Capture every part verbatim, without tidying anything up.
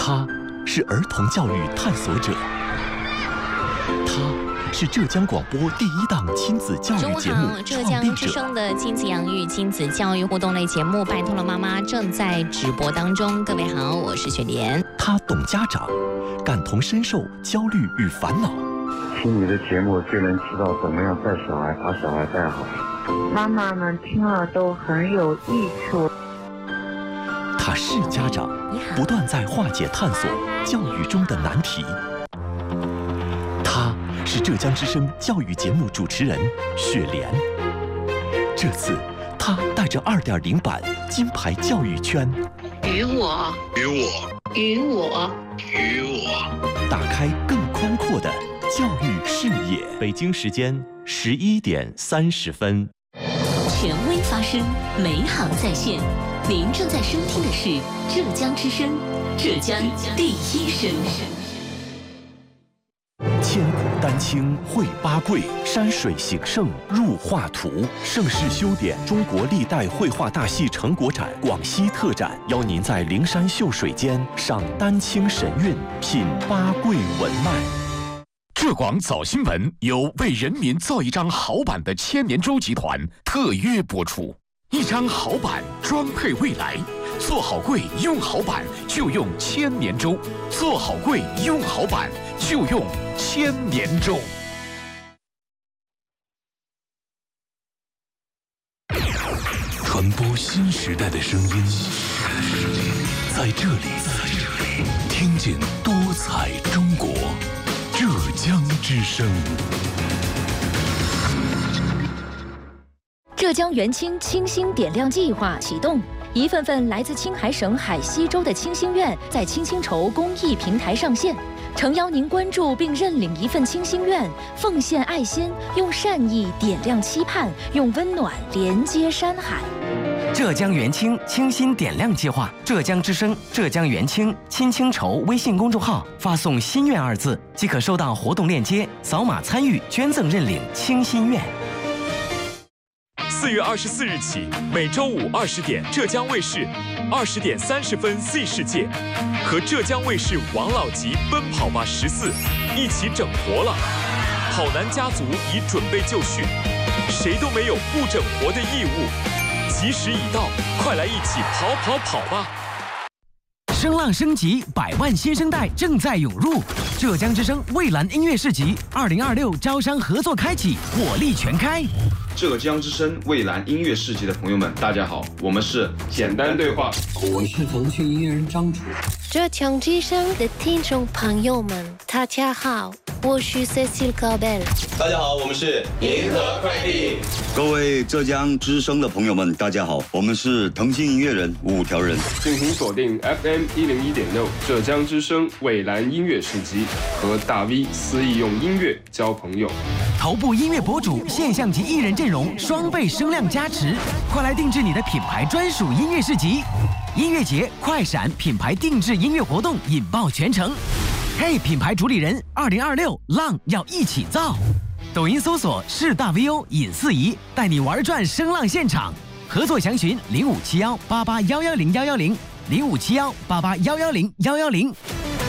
他是儿童教育探索者，他是浙江广播第一档亲子教育节目浙江之声的亲子养育、亲子教育互动类节目《拜托了妈妈》正在直播当中。各位好，我是雪莲。 他懂家长，感同身受焦虑与烦恼。 听你的节目就能知道怎么样带小孩，把小孩带好。 妈妈们听了都很有益处。 他是家长，不断在化解探索教育中的难题。他是浙江之声教育节目主持人雪莲。这次他带着 二点零 版金牌教育圈， 与我， 与我， 与我， 与我， 打开更宽阔的教育视野。北京时间十一点三十分。 权威发声，美好在线。您正在收听的是浙江之声，浙江第一声。 千古丹青绘八桂，山水形胜入画图。盛世修典中国历代绘画大戏成果展广西特展，邀您在灵山秀水间赏丹青神韵，品八桂文脉。 浙广早新闻由为人民造一张好版的千年舟集团特约播出。一张好版装配未来，做好柜用好版就用千年舟，做好柜用好版就用千年舟。 传播新时代的声音，在这里，听见多彩中国。浙江之声。 浙江元清清新点亮计划启动，一份份来自青海省海西州的清心愿在清心筹公益平台上线，诚邀您关注并认领一份清心愿，奉献爱心，用善意点亮期盼，用温暖连接山海。 浙江元清清新点亮计划，浙江之声、浙江元清亲清筹微信公众号发送“心愿”二字，即可收到活动链接，扫码参与捐赠认领清心愿。 四月二十四日起，每周五二十点，浙江卫视二十点三十分 Z 世界和浙江卫视王老吉奔跑吧十四一起整活了。跑男家族已准备就绪，谁都没有不整活的义务。吉时已到，快来一起跑跑跑吧！ 声浪升级，百万新生代正在涌入。浙江之声蔚蓝音乐市集二零二六招商合作开启，火力全开。 浙江之声蔚蓝音乐市集的朋友们，大家好，我们是简单对话， 我是腾讯音乐人张楚。 浙江之声的听众朋友们，大家好，我是 Cecil Cabel。 大家好，我们是银河快递。 各位浙江之声的朋友们，大家好，我们是腾讯音乐人五条人。 敬请锁定 F M 一零一点六浙江之声蔚蓝音乐市集，和大 V 肆意用音乐交朋友。 头部音乐博主、现象级艺人阵容双倍声量加持，快来定制你的品牌专属音乐市集。音乐节快闪品牌定制音乐活动引爆全城。嘿，品牌主理人，二零二六浪要一起造。抖音搜索是大 V O 尹四仪，带你玩转声浪现场。合作详询零五七幺八八幺幺零幺幺零零五七幺八八幺幺零幺幺零。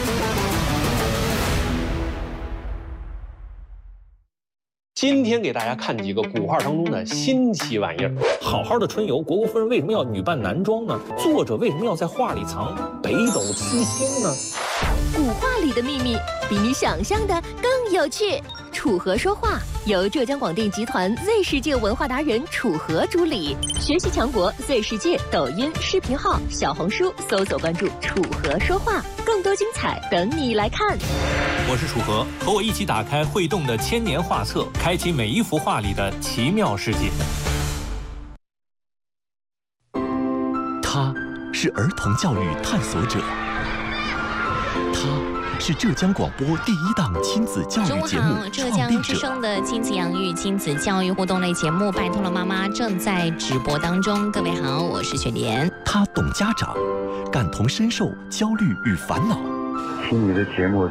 今天给大家看几个古画当中的新奇玩意儿。好好的春游，虢国夫人为什么要女扮男装呢？作者为什么要在画里藏北斗七星呢？ 古画里的秘密比你想象的更有趣。楚河说话由浙江广电集团 Z 世界文化达人楚河主理，学习强国 Z 世界抖音视频号、小红书搜索关注楚河说话，更多精彩等你来看。 我是楚河，和我一起打开会动的千年画册，开启每一幅画里的奇妙世界。 他是儿童教育探索者，他是浙江广播第一档亲子教育节目浙江之声的亲子养育、亲子教育互动类节目《拜托了妈妈》正在直播当中。各位好，我是雪莲。 他懂家长，感同身受焦虑与烦恼。 听你的节目